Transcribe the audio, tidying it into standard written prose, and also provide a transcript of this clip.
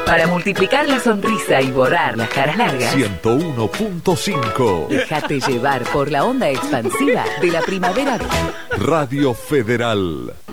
Para multiplicar la sonrisa y borrar las caras largas. 101.5. Déjate llevar por la onda expansiva de la primavera. Radio Federal.